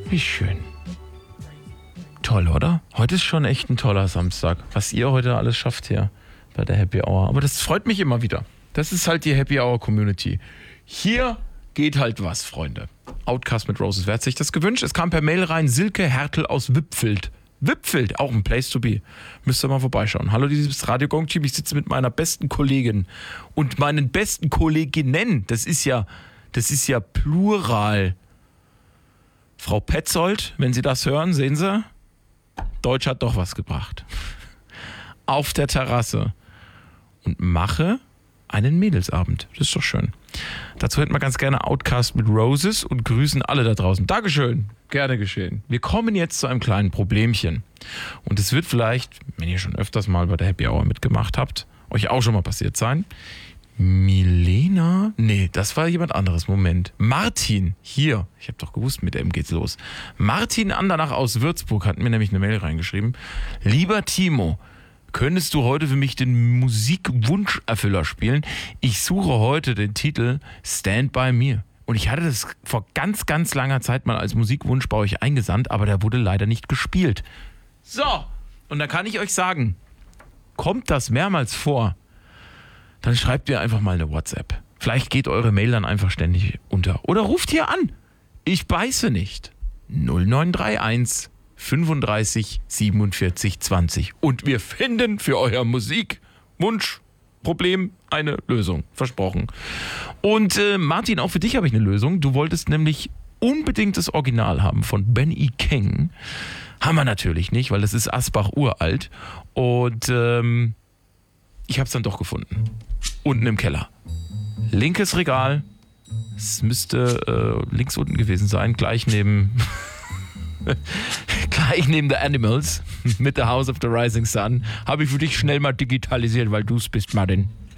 Wie schön. Toll, oder? Heute ist schon echt ein toller Samstag, was ihr heute alles schafft hier bei der Happy Hour. Aber das freut mich immer wieder. Das ist halt die Happy Hour Community. Hier geht halt was, Freunde. Outcast mit Roses. Wer hat sich das gewünscht? Es kam per Mail rein, Silke Hertel aus Wipfeld. Wipfeld, auch ein Place to be. Müsst ihr mal vorbeischauen. Hallo, dieses Radio Gong Team. Ich sitze mit meiner besten Kollegin und meinen besten Kolleginnen. Das ist ja Plural. Frau Petzold, wenn Sie das hören, sehen Sie, Deutsch hat doch was gebracht. Auf der Terrasse und mache einen Mädelsabend. Das ist doch schön. Dazu hätten wir ganz gerne Outcast mit Roses und grüßen alle da draußen. Dankeschön. Gerne geschehen. Wir kommen jetzt zu einem kleinen Problemchen. Und es wird vielleicht, wenn ihr schon öfters mal bei der Happy Hour mitgemacht habt, euch auch schon mal passiert sein. Milena? Nee, das war jemand anderes. Moment. Martin, hier. Ich habe doch gewusst, mit dem geht's los. Martin Andernach aus Würzburg hat mir nämlich eine Mail reingeschrieben. Lieber Timo, könntest du heute für mich den Musikwunscherfüller spielen? Ich suche heute den Titel Stand By Me. Und ich hatte das vor ganz, ganz langer Zeit mal als Musikwunsch bei euch eingesandt, aber der wurde leider nicht gespielt. So, und da kann ich euch sagen, kommt das mehrmals vor, dann schreibt ihr einfach mal eine WhatsApp. Vielleicht geht eure Mail dann einfach ständig unter. Oder ruft hier an. Ich beiße nicht. 0931 35 47 20. Und wir finden für euer Musikwunschproblem eine Lösung. Versprochen. Und Martin, auch für dich habe ich eine Lösung. Du wolltest nämlich unbedingt das Original haben von Benny King. Haben wir natürlich nicht, weil das ist Asbach uralt. Und ich habe es dann doch gefunden. Unten im Keller. Linkes Regal. Es müsste links unten gewesen sein. Gleich neben The Animals mit The House of the Rising Sun. Habe ich für dich schnell mal digitalisiert, weil du es bist, Martin.